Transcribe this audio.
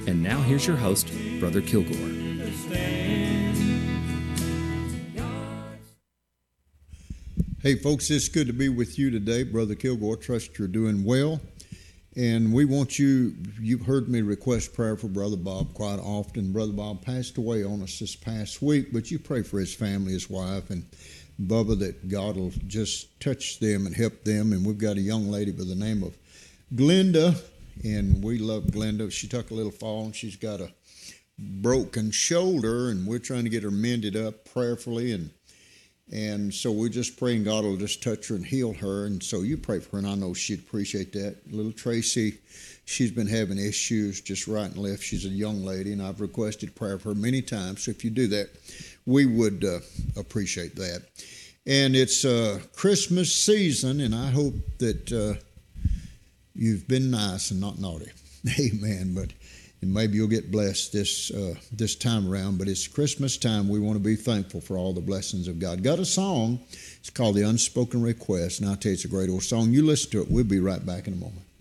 And now here's your host, Brother Kilgore. Hey folks, it's good to be with you today. Brother Kilgore, trust you're doing well. And we want you've heard me request prayer for Brother Bob quite often. Brother Bob passed away on us this past week, but you pray for his family, his wife, and Bubba, that God will just touch them and help them. And we've got a young lady by the name of Glenda, and we love Glenda. She took a little fall, and she's got a broken shoulder, and we're trying to get her mended up prayerfully, and so we're just praying God will just touch her and heal her. And so you pray for her, and I know she'd appreciate that. Little Tracy, she's been having issues just right and left. She's a young lady, and I've requested prayer for her many times. So if you do that, we would appreciate that. And it's Christmas season, and I hope that you've been nice and not naughty. Amen. And maybe you'll get blessed this time around. But it's Christmas time. We want to be thankful for all the blessings of God. Got a song. It's called The Unspoken Request. And I'll tell you, it's a great old song. You listen to it. We'll be right back in a moment.